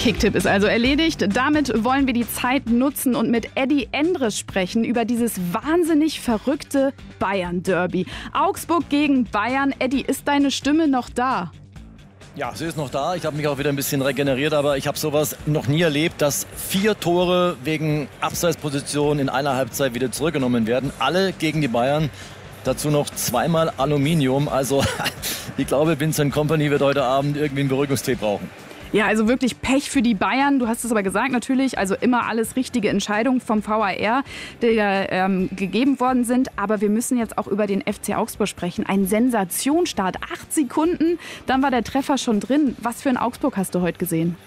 Kicktipp ist also erledigt. Damit wollen wir die Zeit nutzen und mit Eddie Endres sprechen über dieses wahnsinnig verrückte Bayern-Derby. Augsburg gegen Bayern. Eddie, ist deine Stimme noch da? Ja, sie ist noch da. Ich habe mich auch wieder ein bisschen regeneriert, aber ich habe sowas noch nie erlebt, dass 4 Tore wegen Abseitsposition in einer Halbzeit wieder zurückgenommen werden. Alle gegen die Bayern. Dazu noch 2-mal Aluminium. Also ich glaube, Vincent Kompany wird heute Abend irgendwie einen Beruhigungstee brauchen. Ja, also wirklich Pech für die Bayern. Du hast es aber gesagt, natürlich, also immer alles richtige Entscheidungen vom VAR, die gegeben worden sind. Aber wir müssen jetzt auch über den FC Augsburg sprechen. Ein Sensationsstart, 8 Sekunden, dann war der Treffer schon drin. Was für ein Augsburg hast du heute gesehen?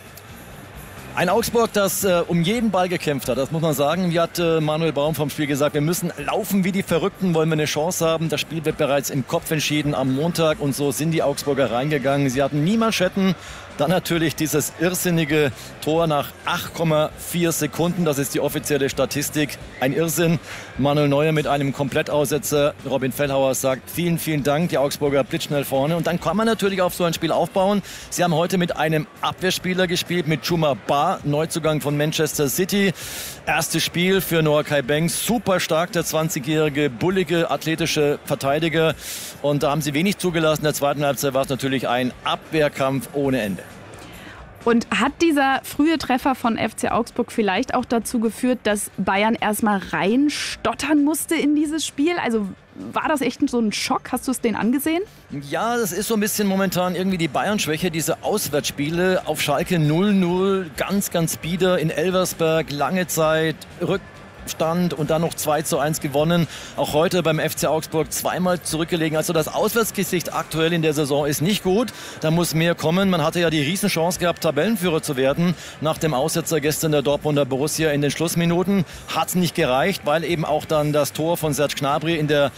Ein Augsburg, das um jeden Ball gekämpft hat, das muss man sagen. Wie hat Manuel Baum vom Spiel gesagt, wir müssen laufen wie die Verrückten, wollen wir eine Chance haben. Das Spiel wird bereits im Kopf entschieden am Montag und so sind die Augsburger reingegangen. Sie hatten nie Manschetten. Dann natürlich dieses irrsinnige Tor nach 8,4 Sekunden. Das ist die offizielle Statistik. Ein Irrsinn. Manuel Neuer mit einem Komplettaussetzer. Robin Feldhauer sagt vielen, vielen Dank. Die Augsburger blitzschnell vorne. Und dann kann man natürlich auf so ein Spiel aufbauen. Sie haben heute mit einem Abwehrspieler gespielt, mit Chouma Ba, Neuzugang von Manchester City. Erstes Spiel für Noah Kai-Banks. Super stark, der 20-jährige, bullige, athletische Verteidiger. Und da haben sie wenig zugelassen. In der zweiten Halbzeit war es natürlich ein Abwehrkampf ohne Ende. Und hat dieser frühe Treffer von FC Augsburg vielleicht auch dazu geführt, dass Bayern erstmal reinstottern musste in dieses Spiel? Also war das echt so ein Schock? Hast du es denen angesehen? Ja, das ist so ein bisschen momentan irgendwie die Bayern-Schwäche, diese Auswärtsspiele auf Schalke 0-0, ganz, ganz bieder in Elversberg, lange Zeit, Rückstand und dann noch 2:1 gewonnen. Auch heute beim FC Augsburg 2-mal zurückgelegen. Also das Auswärtsgesicht aktuell in der Saison ist nicht gut. Da muss mehr kommen. Man hatte ja die Riesenchance gehabt, Tabellenführer zu werden. Nach dem Aussetzer gestern der Dortmunder Borussia in den Schlussminuten hat es nicht gereicht, weil eben auch dann das Tor von Serge Gnabry in der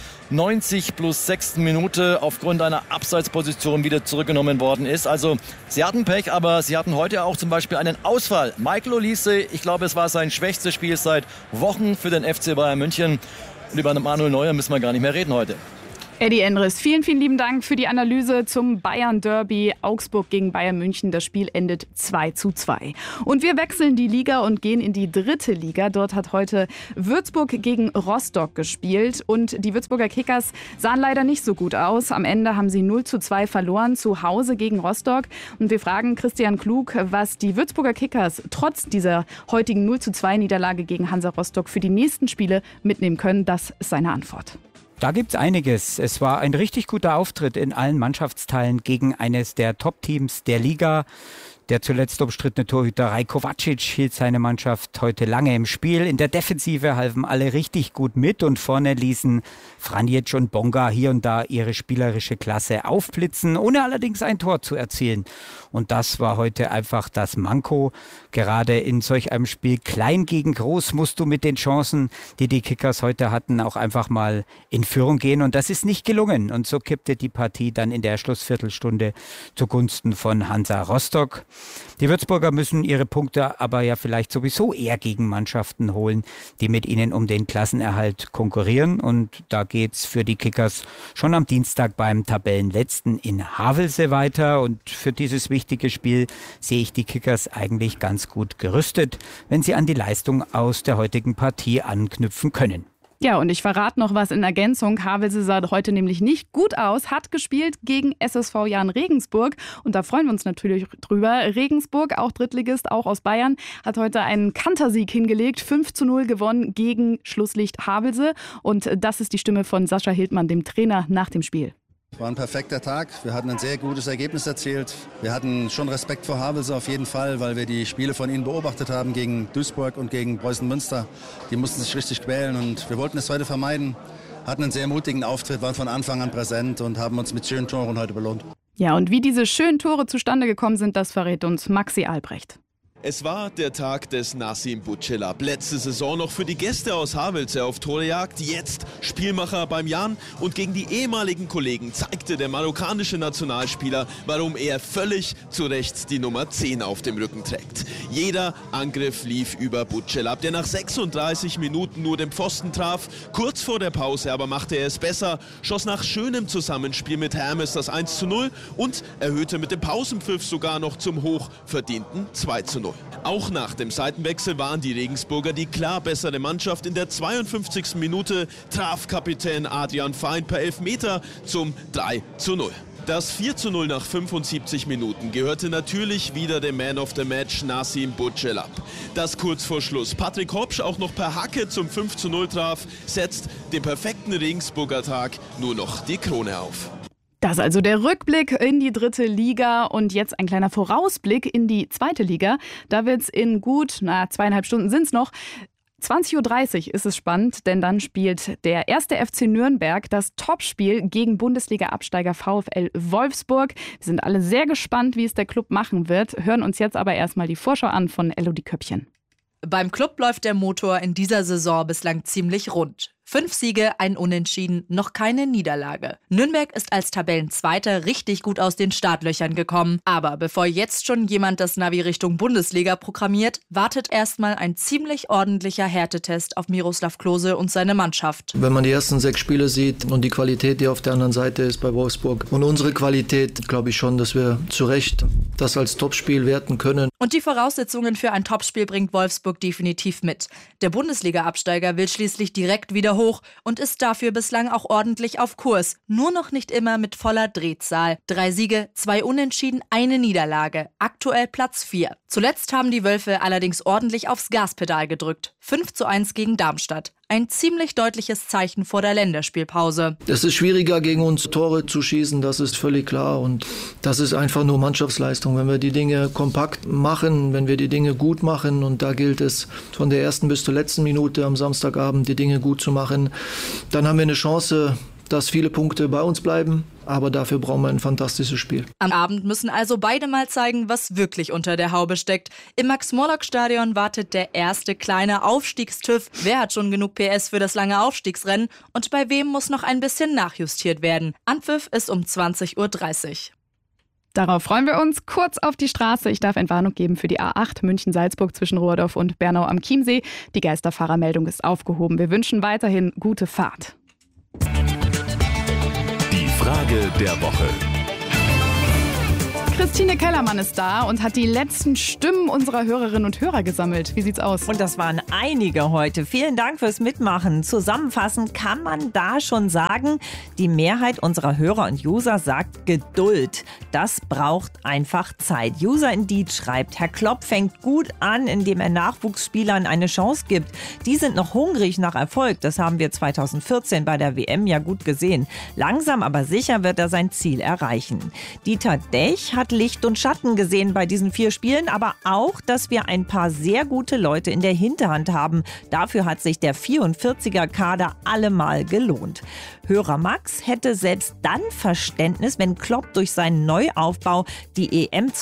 90+6. Minute aufgrund einer Abseitsposition wieder zurückgenommen worden ist. Also sie hatten Pech, aber sie hatten heute auch zum Beispiel einen Ausfall. Michael Olise, ich glaube, es war sein schwächstes Spiel seit Wochen für den FC Bayern München. Und über Manuel Neuer müssen wir gar nicht mehr reden heute. Eddie Endres, vielen, vielen lieben Dank für die Analyse zum Bayern-Derby. Augsburg gegen Bayern München. Das Spiel endet 2:2. Und wir wechseln die Liga und gehen in die 3. Liga. Dort hat heute Würzburg gegen Rostock gespielt. Und die Würzburger Kickers sahen leider nicht so gut aus. Am Ende haben sie 0:2 verloren, zu Hause gegen Rostock. Und wir fragen Christian Klug, was die Würzburger Kickers trotz dieser heutigen 0:2 Niederlage gegen Hansa Rostock für die nächsten Spiele mitnehmen können. Das ist seine Antwort. Da gibt's einiges. Es war ein richtig guter Auftritt in allen Mannschaftsteilen gegen eines der Top-Teams der Liga. Der zuletzt umstrittene Torhüter Rajko Vacic hielt seine Mannschaft heute lange im Spiel. In der Defensive halfen alle richtig gut mit und vorne ließen Franjic und Bonga hier und da ihre spielerische Klasse aufblitzen, ohne allerdings ein Tor zu erzielen. Und das war heute einfach das Manko. Gerade in solch einem Spiel klein gegen groß musst du mit den Chancen, die die Kickers heute hatten, auch einfach mal in Führung gehen. Und das ist nicht gelungen. Und so kippte die Partie dann in der Schlussviertelstunde zugunsten von Hansa Rostock. Die Würzburger müssen ihre Punkte aber ja vielleicht sowieso eher gegen Mannschaften holen, die mit ihnen um den Klassenerhalt konkurrieren. Und da geht's für die Kickers schon am Dienstag beim Tabellenletzten in Havelse weiter. Und für dieses wichtige Spiel sehe ich die Kickers eigentlich ganz gut gerüstet, wenn sie an die Leistung aus der heutigen Partie anknüpfen können. Ja, und ich verrate noch was in Ergänzung. Havelse sah heute nämlich nicht gut aus, hat gespielt gegen SSV Jahn Regensburg. Und da freuen wir uns natürlich drüber. Regensburg, auch Drittligist, auch aus Bayern, hat heute einen Kantersieg hingelegt. 5:0 gewonnen gegen Schlusslicht Havelse. Und das ist die Stimme von Sascha Hildmann, dem Trainer, nach dem Spiel. War ein perfekter Tag. Wir hatten ein sehr gutes Ergebnis erzielt. Wir hatten schon Respekt vor Havelse auf jeden Fall, weil wir die Spiele von ihnen beobachtet haben gegen Duisburg und gegen Preußen Münster. Die mussten sich richtig quälen und wir wollten es heute vermeiden. Hatten einen sehr mutigen Auftritt, waren von Anfang an präsent und haben uns mit schönen Toren heute belohnt. Ja, und wie diese schönen Tore zustande gekommen sind, das verrät uns Maxi Albrecht. Es war der Tag des Nassim Bujelab. Letzte Saison noch für die Gäste aus Havelse auf Torejagd, jetzt Spielmacher beim Jan. Und gegen die ehemaligen Kollegen zeigte der marokkanische Nationalspieler, warum er völlig zu Recht die Nummer 10 auf dem Rücken trägt. Jeder Angriff lief über Bujelab, der nach 36 Minuten nur den Pfosten traf. Kurz vor der Pause aber machte er es besser, schoss nach schönem Zusammenspiel mit Hermes das 1:0 und erhöhte mit dem Pausenpfiff sogar noch zum hochverdienten 2:0. Auch nach dem Seitenwechsel waren die Regensburger die klar bessere Mannschaft. In der 52. Minute traf Kapitän Adrian Fein per Elfmeter zum 3:0. Das 4:0 nach 75 Minuten gehörte natürlich wieder dem Man of the Match Nassim Bujelab. Das kurz vor Schluss Patrick Hopsch auch noch per Hacke zum 5:0 traf, setzt dem perfekten Regensburger Tag nur noch die Krone auf. Das ist also der Rückblick in die 3. Liga und jetzt ein kleiner Vorausblick in die 2. Liga. Da wird es in gut, 2,5 Stunden sind es noch. 20:30 Uhr ist es spannend, denn dann spielt der 1. FC Nürnberg das Topspiel gegen Bundesliga-Absteiger VfL Wolfsburg. Wir sind alle sehr gespannt, wie es der Club machen wird, hören uns jetzt aber erstmal die Vorschau an von Elodie Köppchen. Beim Club läuft der Motor in dieser Saison bislang ziemlich rund. 5 Siege, ein Unentschieden, noch keine Niederlage. Nürnberg ist als Tabellenzweiter richtig gut aus den Startlöchern gekommen. Aber bevor jetzt schon jemand das Navi Richtung Bundesliga programmiert, wartet erstmal ein ziemlich ordentlicher Härtetest auf Miroslav Klose und seine Mannschaft. Wenn man die ersten 6 Spiele sieht und die Qualität, die auf der anderen Seite ist bei Wolfsburg und unsere Qualität, glaube ich schon, dass wir zu Recht das als Topspiel werten können. Und die Voraussetzungen für ein Topspiel bringt Wolfsburg definitiv mit. Der Bundesliga-Absteiger will schließlich direkt wieder hoch und ist dafür bislang auch ordentlich auf Kurs. Nur noch nicht immer mit voller Drehzahl. 3 Siege, 2 Unentschieden, eine Niederlage. Aktuell Platz 4. Zuletzt haben die Wölfe allerdings ordentlich aufs Gaspedal gedrückt. 5:1 gegen Darmstadt. Ein ziemlich deutliches Zeichen vor der Länderspielpause. Es ist schwieriger, gegen uns Tore zu schießen, das ist völlig klar. Und das ist einfach nur Mannschaftsleistung. Wenn wir die Dinge kompakt machen, wenn wir die Dinge gut machen, und da gilt es von der ersten bis zur letzten Minute am Samstagabend, die Dinge gut zu machen, dann haben wir eine Chance, dass viele Punkte bei uns bleiben. Aber dafür brauchen wir ein fantastisches Spiel. Am Abend müssen also beide mal zeigen, was wirklich unter der Haube steckt. Im Max-Morlock-Stadion wartet der erste kleine Aufstiegstüff. Wer hat schon genug PS für das lange Aufstiegsrennen? Und bei wem muss noch ein bisschen nachjustiert werden? Anpfiff ist um 20:30 Uhr. Darauf freuen wir uns. Kurz auf die Straße. Ich darf Entwarnung geben für die A8 München-Salzburg zwischen Rohrdorf und Bernau am Chiemsee. Die Geisterfahrermeldung ist aufgehoben. Wir wünschen weiterhin gute Fahrt. Die Frage der Woche. Christine Kellermann ist da und hat die letzten Stimmen unserer Hörerinnen und Hörer gesammelt. Wie sieht's aus? Und das waren einige heute. Vielen Dank fürs Mitmachen. Zusammenfassend kann man da schon sagen, die Mehrheit unserer Hörer und User sagt Geduld. Das braucht einfach Zeit. User Indeed schreibt, Herr Klopp fängt gut an, indem er Nachwuchsspielern eine Chance gibt. Die sind noch hungrig nach Erfolg. Das haben wir 2014 bei der WM ja gut gesehen. Langsam aber sicher wird er sein Ziel erreichen. Dieter Dech hat Licht und Schatten gesehen bei diesen 4 Spielen, aber auch, dass wir ein paar sehr gute Leute in der Hinterhand haben. Dafür hat sich der 44er-Kader allemal gelohnt. Hörer Max hätte selbst dann Verständnis, wenn Klopp durch seinen Neuaufbau die EM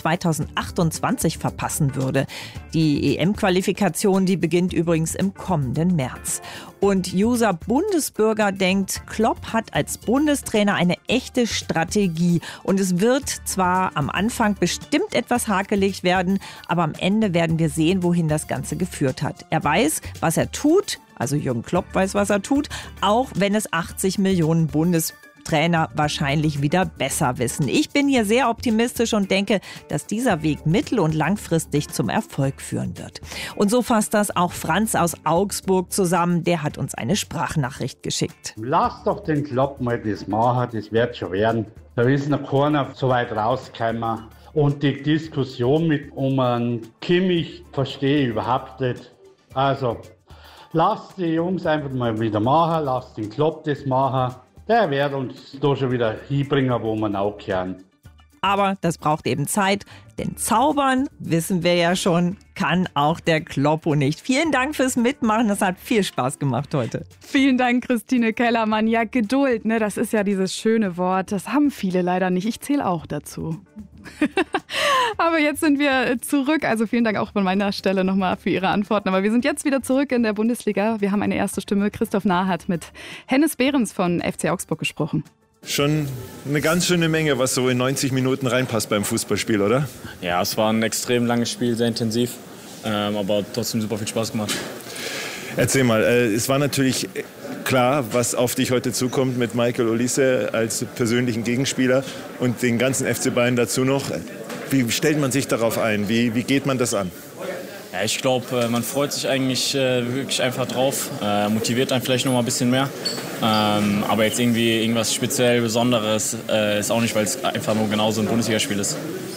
2028 verpassen würde. Die EM-Qualifikation, die beginnt übrigens im kommenden März. Und User Bundesbürger denkt, Klopp hat als Bundestrainer eine echte Strategie. Und es wird zwar am Anfang bestimmt etwas hakelig werden, aber am Ende werden wir sehen, wohin das Ganze geführt hat. Er weiß, was er tut, also Jürgen Klopp weiß, was er tut, auch wenn es 80 Millionen Bundestrainer wahrscheinlich wieder besser wissen. Ich bin hier sehr optimistisch und denke, dass dieser Weg mittel- und langfristig zum Erfolg führen wird. Und so fasst das auch Franz aus Augsburg zusammen. Der hat uns eine Sprachnachricht geschickt. Lass doch den Klopp mal das machen, das wird schon werden. Da ist noch keiner so weit rausgekommen. Und die Diskussion mit einen Kimmich verstehe ich überhaupt nicht. Also, lass die Jungs einfach mal wieder machen, lass den Klopp das machen. Der wird uns da schon wieder hinbringen, wo wir auch können. Aber das braucht eben Zeit, denn zaubern, wissen wir ja schon, kann auch der Kloppo nicht. Vielen Dank fürs Mitmachen, das hat viel Spaß gemacht heute. Vielen Dank, Christine Kellermann. Ja, Geduld, ne, das ist ja dieses schöne Wort. Das haben viele leider nicht. Ich zähle auch dazu. Aber Aber jetzt sind wir zurück. Also vielen Dank auch von meiner Stelle nochmal für Ihre Antworten. Aber wir sind jetzt wieder zurück in der Bundesliga. Wir haben eine erste Stimme. Christoph Nah hat mit Hennes Behrens von FC Augsburg gesprochen. Schon eine ganz schöne Menge, was so in 90 Minuten reinpasst beim Fußballspiel, oder? Ja, es war ein extrem langes Spiel, sehr intensiv, aber trotzdem super viel Spaß gemacht. Erzähl mal, es war natürlich klar, was auf dich heute zukommt mit Michael Olise als persönlichen Gegenspieler und den ganzen FC Bayern dazu noch. Wie stellt man sich darauf ein? Wie geht man das an? Ja, ich glaube, man freut sich eigentlich wirklich einfach drauf, motiviert einen vielleicht noch mal ein bisschen mehr. Aber jetzt irgendwie irgendwas speziell Besonderes ist auch nicht, weil es einfach nur genauso ein Bundesligaspiel ist.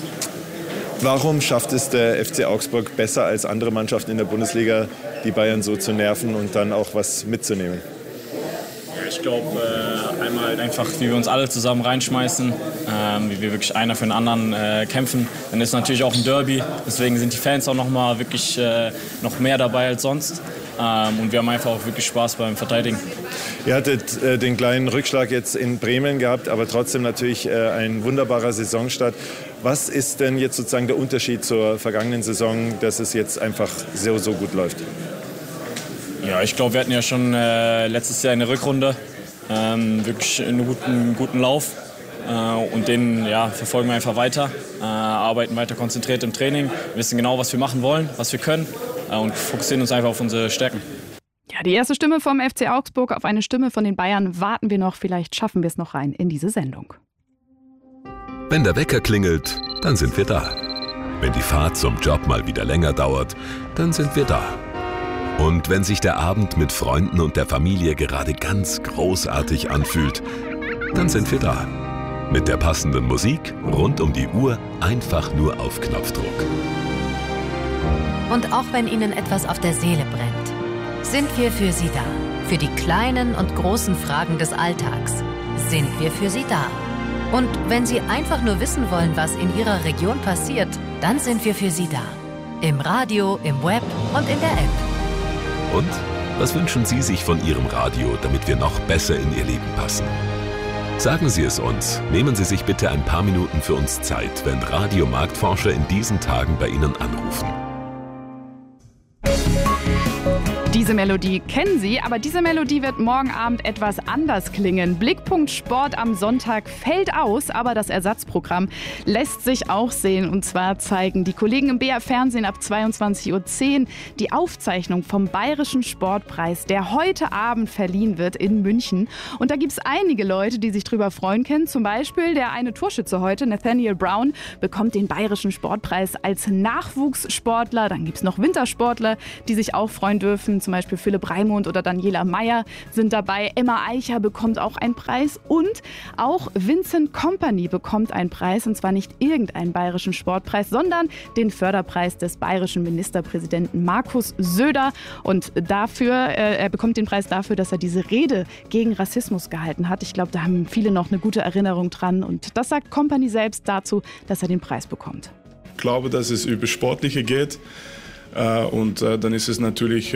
Warum schafft es der FC Augsburg besser als andere Mannschaften in der Bundesliga, die Bayern so zu nerven und dann auch was mitzunehmen? Ich glaube, einmal halt einfach, wie wir uns alle zusammen reinschmeißen, wie wir wirklich einer für den anderen kämpfen. Dann ist natürlich auch ein Derby, deswegen sind die Fans auch wirklich noch mehr dabei als sonst. Und wir haben einfach auch wirklich Spaß beim Verteidigen. Ihr hattet den kleinen Rückschlag jetzt in Bremen gehabt, aber trotzdem natürlich ein wunderbarer Saisonstart. Was ist denn jetzt sozusagen der Unterschied zur vergangenen Saison, dass es jetzt einfach so gut läuft? Ja, ich glaube, wir hatten ja schon letztes Jahr eine Rückrunde, wirklich einen guten Lauf. Und den verfolgen wir einfach weiter, arbeiten weiter konzentriert im Training, wissen genau, was wir machen wollen, was wir können und fokussieren uns einfach auf unsere Stärken. Ja, die erste Stimme vom FC Augsburg, auf eine Stimme von den Bayern warten wir noch. Vielleicht schaffen wir es noch rein in diese Sendung. Wenn der Wecker klingelt, dann sind wir da. Wenn die Fahrt zum Job mal wieder länger dauert, dann sind wir da. Und wenn sich der Abend mit Freunden und der Familie gerade ganz großartig anfühlt, dann sind wir da. Mit der passenden Musik, rund um die Uhr, einfach nur auf Knopfdruck. Und auch wenn Ihnen etwas auf der Seele brennt, sind wir für Sie da. Für die kleinen und großen Fragen des Alltags sind wir für Sie da. Und wenn Sie einfach nur wissen wollen, was in Ihrer Region passiert, dann sind wir für Sie da. Im Radio, im Web und in der App. Und was wünschen Sie sich von Ihrem Radio, damit wir noch besser in Ihr Leben passen? Sagen Sie es uns. Nehmen Sie sich bitte ein paar Minuten für uns Zeit, wenn Radiomarktforscher in diesen Tagen bei Ihnen anrufen. Diese Melodie kennen Sie, aber diese Melodie wird morgen Abend etwas anders klingen. Blickpunkt Sport am Sonntag fällt aus, aber das Ersatzprogramm lässt sich auch sehen. Und zwar zeigen die Kollegen im BR Fernsehen ab 22:10 Uhr die Aufzeichnung vom Bayerischen Sportpreis, der heute Abend verliehen wird in München. Und da gibt es einige Leute, die sich drüber freuen können. Zum Beispiel der eine Torschütze heute, Nathaniel Brown, bekommt den Bayerischen Sportpreis als Nachwuchssportler. Dann gibt es noch Wintersportler, die sich auch freuen dürfen. Zum Beispiel Philipp Raimund oder Daniela Meyer sind dabei. Emma Eicher bekommt auch einen Preis und auch Vincent Kompany bekommt einen Preis. Und zwar nicht irgendeinen bayerischen Sportpreis, sondern den Förderpreis des bayerischen Ministerpräsidenten Markus Söder. Und er bekommt den Preis dafür, dass er diese Rede gegen Rassismus gehalten hat. Ich glaube, da haben viele noch eine gute Erinnerung dran. Und das sagt Kompany selbst dazu, dass er den Preis bekommt. Ich glaube, dass es über Sportliche geht. Und dann ist es natürlich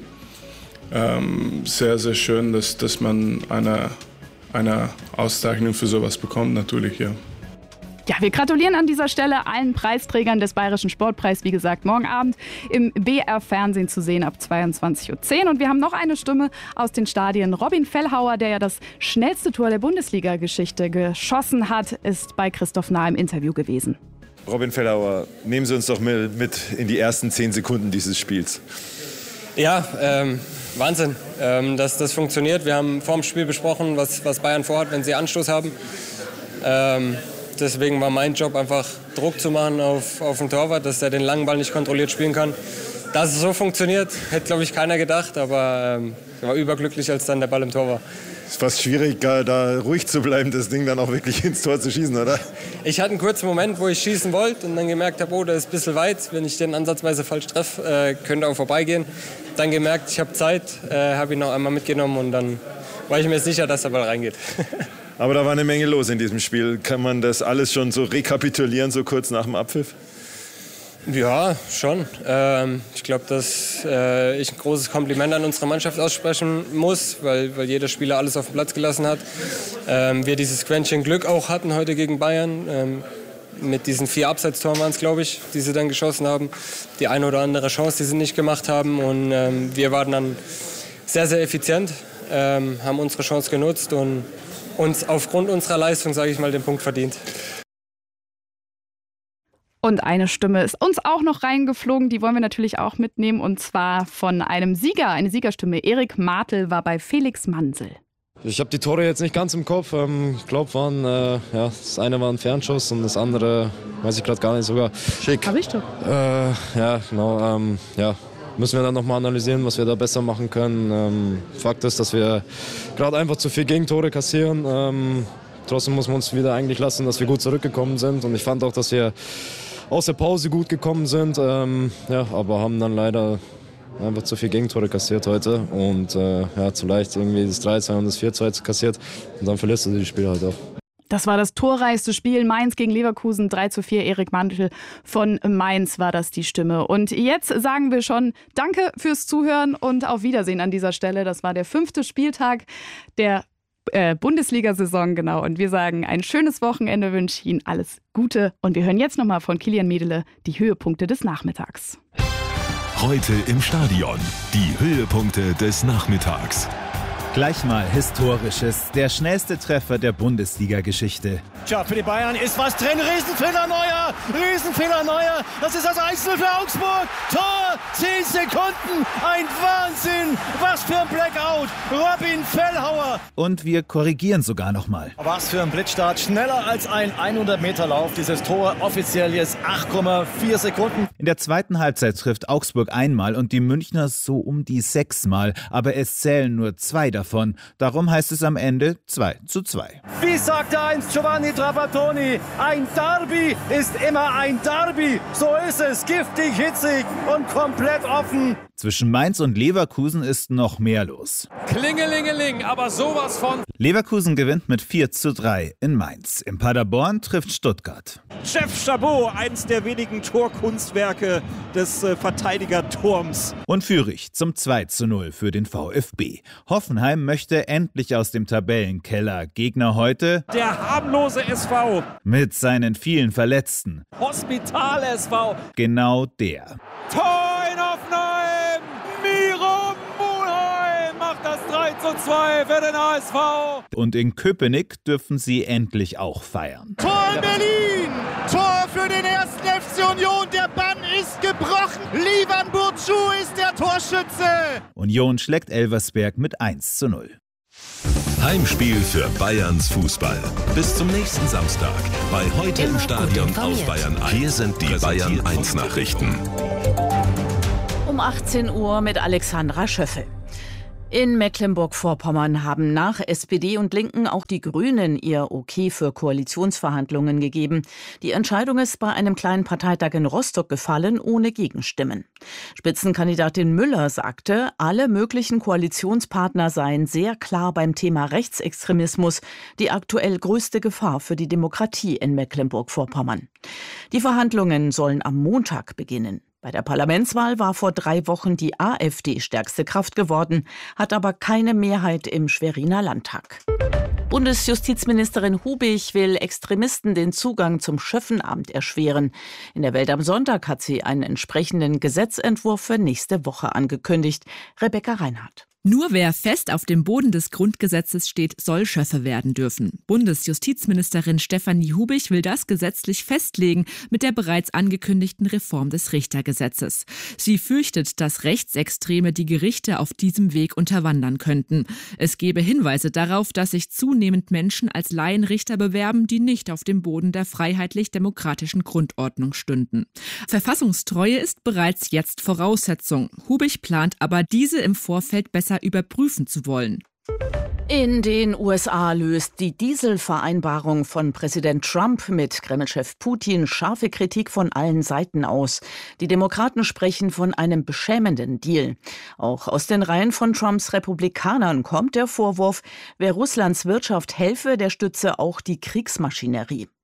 sehr, sehr schön, dass man eine Auszeichnung für sowas bekommt, natürlich, ja. Ja, wir gratulieren an dieser Stelle allen Preisträgern des Bayerischen Sportpreis. Wie gesagt, morgen Abend im BR-Fernsehen zu sehen ab 22:10 Uhr. Und wir haben noch eine Stimme aus den Stadien. Robin Fellhauer, der ja das schnellste Tor der Bundesliga-Geschichte geschossen hat, ist bei Christoph Nah im Interview gewesen. Robin Fellhauer, nehmen Sie uns doch mit in die ersten 10 Sekunden dieses Spiels. Ja, Wahnsinn, dass das funktioniert. Wir haben vor dem Spiel besprochen, was Bayern vorhat, wenn sie Anstoß haben. Deswegen war mein Job einfach Druck zu machen auf den Torwart, dass er den langen Ball nicht kontrolliert spielen kann. Dass es so funktioniert, hätte, glaube ich, keiner gedacht. Aber ich war überglücklich, als dann der Ball im Tor war. Es ist fast schwierig, da ruhig zu bleiben, das Ding dann auch wirklich ins Tor zu schießen, oder? Ich hatte einen kurzen Moment, wo ich schießen wollte und dann gemerkt habe, oh, das ist ein bisschen weit. Wenn ich den ansatzweise falsch treffe, könnte auch vorbeigehen. Dann gemerkt, ich habe Zeit, habe ihn noch einmal mitgenommen und dann war ich mir sicher, dass der Ball reingeht. Aber da war eine Menge los in diesem Spiel. Kann man das alles schon so rekapitulieren, so kurz nach dem Abpfiff? Ja, schon. Ich glaube, dass ich ein großes Kompliment an unsere Mannschaft aussprechen muss, weil jeder Spieler alles auf den Platz gelassen hat. Wir dieses Quäntchen Glück auch hatten heute gegen Bayern. Mit diesen 4 Abseitstoren waren es, glaube ich, die sie dann geschossen haben. Die eine oder andere Chance, die sie nicht gemacht haben. Und wir waren dann sehr, sehr effizient, haben unsere Chance genutzt und uns aufgrund unserer Leistung, sage ich mal, den Punkt verdient. Und eine Stimme ist uns auch noch reingeflogen, die wollen wir natürlich auch mitnehmen, und zwar von einem Sieger, eine Siegerstimme. Erik Martel war bei Felix Mansel. Ich habe die Tore jetzt nicht ganz im Kopf. Ich glaube, das eine war ein Fernschuss und das andere weiß ich gerade gar nicht sogar. Schick. Hab ich doch. Ja, genau. Müssen wir dann nochmal analysieren, was wir da besser machen können. Fakt ist, dass wir gerade einfach zu viel Gegentore kassieren. Trotzdem muss man uns wieder eigentlich lassen, dass wir gut zurückgekommen sind. Und ich fand auch, dass wir aus der Pause gut gekommen sind. Aber haben dann leider einfach zu viel Gegentore kassiert heute. Und zu leicht irgendwie das 3-2 und das 4-2 kassiert. Und dann verlierst du die Spiele halt auch. Das war das torreichste Spiel. Mainz gegen Leverkusen 3:4. Erik Mantel von Mainz war das die Stimme. Und jetzt sagen wir schon Danke fürs Zuhören und auf Wiedersehen an dieser Stelle. Das war der 5. Spieltag der Bundesliga-Saison, genau. Und wir sagen ein schönes Wochenende, wünsche Ihnen alles Gute. Und wir hören jetzt nochmal von Kilian Medele die Höhepunkte des Nachmittags. Heute im Stadion. Die Höhepunkte des Nachmittags. Gleich mal Historisches. Der schnellste Treffer der Bundesliga-Geschichte. Tja, für die Bayern ist was drin. Riesenfehler Neuer. Das ist das 1:0 für Augsburg. Tor, 10 Sekunden. Ein Wahnsinn. Was für ein Blackout. Robin Fellhauer. Und wir korrigieren sogar nochmal. Was für ein Blitzstart. Schneller als ein 100-Meter-Lauf. Dieses Tor offiziell jetzt 8,4 Sekunden. In der zweiten Halbzeit trifft Augsburg einmal und die Münchner so um die 6-mal. Aber es zählen nur 2 davon. Darum heißt es am Ende 2:2. Wie sagte einst Giovanni Trapattoni, ein Derby ist immer ein Derby. So ist es, giftig, hitzig und komplett offen. Zwischen Mainz und Leverkusen ist noch mehr los. Klingelingeling, aber sowas von. Leverkusen gewinnt mit 4:3 in Mainz. In Paderborn trifft Stuttgart. Chef Chabot, eins der wenigen Torkunstwerke des Verteidigerturms. Und Fürich zum 2:0 für den VfB. Hoffenheim möchte endlich aus dem Tabellenkeller. Gegner heute der harmlose SV. Mit seinen vielen Verletzten. Hospital SV. Genau der. Tor in Hoffenheim. Miro Mulheim macht das 3:2 für den HSV. Und in Köpenick dürfen sie endlich auch feiern. Tor in Berlin. Tor für den 1. FC Union. Der Bann ist gebrochen. Livan Burcu ist der Torschütze. Union schlägt Elversberg mit 1:0. Heimspiel für Bayerns Fußball. Bis zum nächsten Samstag bei Heute im Stadion auf Bayern 1. Hier sind die Bayern 1 Nachrichten. Um 18 Uhr mit Alexandra Schöffel. In Mecklenburg-Vorpommern haben nach SPD und Linken auch die Grünen ihr Okay für Koalitionsverhandlungen gegeben. Die Entscheidung ist bei einem kleinen Parteitag in Rostock gefallen, ohne Gegenstimmen. Spitzenkandidatin Müller sagte, alle möglichen Koalitionspartner seien sehr klar beim Thema Rechtsextremismus, die aktuell größte Gefahr für die Demokratie in Mecklenburg-Vorpommern. Die Verhandlungen sollen am Montag beginnen. Bei der Parlamentswahl war vor 3 Wochen die AfD stärkste Kraft geworden, hat aber keine Mehrheit im Schweriner Landtag. Bundesjustizministerin Hubich will Extremisten den Zugang zum Schöffenamt erschweren. In der Welt am Sonntag hat sie einen entsprechenden Gesetzentwurf für nächste Woche angekündigt. Rebecca Reinhardt. Nur wer fest auf dem Boden des Grundgesetzes steht, soll Schöffe werden dürfen. Bundesjustizministerin Stefanie Hubich will das gesetzlich festlegen mit der bereits angekündigten Reform des Richtergesetzes. Sie fürchtet, dass Rechtsextreme die Gerichte auf diesem Weg unterwandern könnten. Es gebe Hinweise darauf, dass sich zunehmend Menschen als Laienrichter bewerben, die nicht auf dem Boden der freiheitlich-demokratischen Grundordnung stünden. Verfassungstreue ist bereits jetzt Voraussetzung. Hubich plant aber, diese im Vorfeld besser überprüfen zu wollen. In den USA löst die Dieselvereinbarung von Präsident Trump mit Kremlchef Putin scharfe Kritik von allen Seiten aus. Die Demokraten sprechen von einem beschämenden Deal. Auch aus den Reihen von Trumps Republikanern kommt der Vorwurf, wer Russlands Wirtschaft helfe, der stütze auch die Kriegsmaschinerie.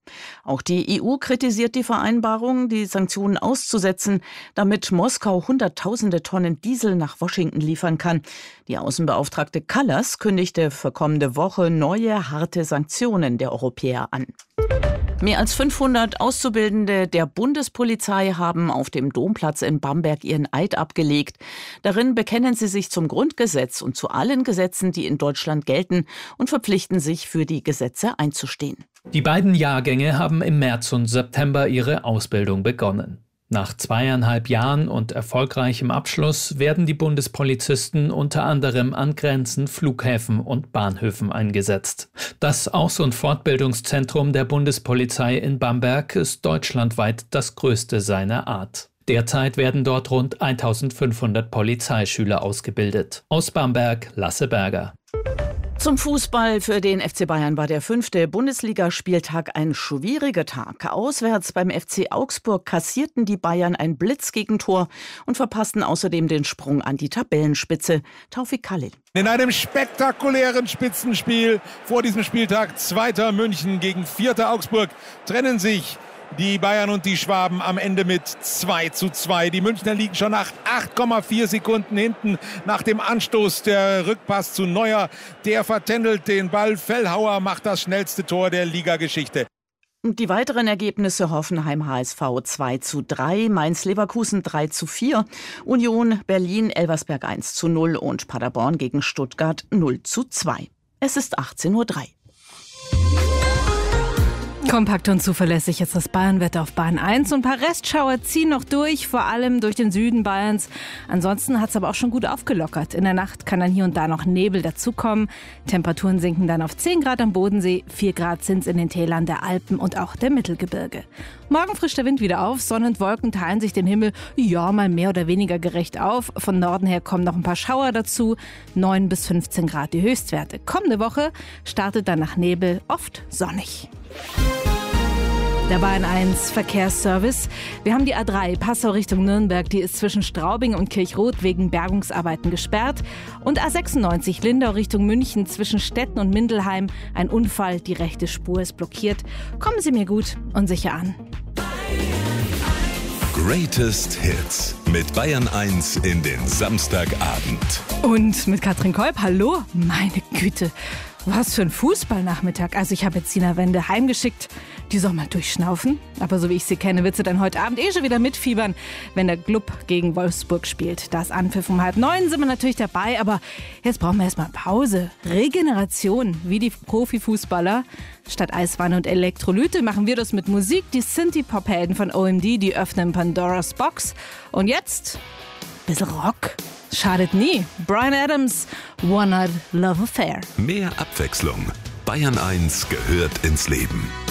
Auch die EU kritisiert die Vereinbarung, die Sanktionen auszusetzen, damit Moskau Hunderttausende Tonnen Diesel nach Washington liefern kann. Die Außenbeauftragte Kallas kündigte für kommende Woche neue harte Sanktionen der Europäer an. Mehr als 500 Auszubildende der Bundespolizei haben auf dem Domplatz in Bamberg ihren Eid abgelegt. Darin bekennen sie sich zum Grundgesetz und zu allen Gesetzen, die in Deutschland gelten, und verpflichten sich, für die Gesetze einzustehen. Die beiden Jahrgänge haben im März und September ihre Ausbildung begonnen. Nach 2,5 Jahren und erfolgreichem Abschluss werden die Bundespolizisten unter anderem an Grenzen, Flughäfen und Bahnhöfen eingesetzt. Das Aus- und Fortbildungszentrum der Bundespolizei in Bamberg ist deutschlandweit das größte seiner Art. Derzeit werden dort rund 1500 Polizeischüler ausgebildet. Aus Bamberg, Lasse Berger. Zum Fußball. Für den FC Bayern war der 5. Bundesligaspieltag ein schwieriger Tag. Auswärts beim FC Augsburg kassierten die Bayern ein Blitzgegentor und verpassten außerdem den Sprung an die Tabellenspitze. Taufik Khalil. In einem spektakulären Spitzenspiel vor diesem Spieltag 2. München gegen 4. Augsburg trennen sich die Bayern und die Schwaben am Ende mit 2:2. Die Münchner liegen schon nach 8,4 Sekunden hinten nach dem Anstoß. Der Rückpass zu Neuer, der vertändelt den Ball. Fellhauer macht das schnellste Tor der Ligageschichte. Die weiteren Ergebnisse: Hoffenheim HSV 2:3, Mainz-Leverkusen 3:4, Union Berlin Elversberg 1:0 und Paderborn gegen Stuttgart 0:2. Es ist 18:03 Uhr. Kompakt und zuverlässig ist das Bayernwetter auf Bahn 1. Und ein paar Restschauer ziehen noch durch, vor allem durch den Süden Bayerns. Ansonsten hat es aber auch schon gut aufgelockert. In der Nacht kann dann hier und da noch Nebel dazukommen. Temperaturen sinken dann auf 10 Grad am Bodensee, 4 Grad sind es in den Tälern der Alpen und auch der Mittelgebirge. Morgen frischt der Wind wieder auf, Sonne und Wolken teilen sich den Himmel mal mehr oder weniger gerecht auf. Von Norden her kommen noch ein paar Schauer dazu, 9 bis 15 Grad die Höchstwerte. Kommende Woche startet dann nach Nebel oft sonnig. Der Bayern 1 Verkehrsservice. Wir haben die A3 Passau Richtung Nürnberg. Die ist zwischen Straubing und Kirchroth wegen Bergungsarbeiten gesperrt. Und A96 Lindau Richtung München zwischen Stetten und Mindelheim. Ein Unfall, die rechte Spur ist blockiert. Kommen Sie mir gut und sicher an. Greatest Hits mit Bayern 1 in den Samstagabend. Und mit Katrin Kolb. Hallo, meine Güte. Was für ein Fußballnachmittag. Also ich habe jetzt Sina Wende heimgeschickt. Die soll mal durchschnaufen. Aber so wie ich sie kenne, wird sie dann heute Abend schon wieder mitfiebern, wenn der Club gegen Wolfsburg spielt. Da ist Anpfiff um 8:30, sind wir natürlich dabei. Aber jetzt brauchen wir erstmal Pause. Regeneration, wie die Profifußballer. Statt Eiswanne und Elektrolyte machen wir das mit Musik. Die Synthie-Pop-Helden von OMD, die öffnen Pandoras Box. Und jetzt bisschen Rock. Schadet nie. Bryan Adams, One Night Love Affair. Mehr Abwechslung. Bayern 1 gehört ins Leben.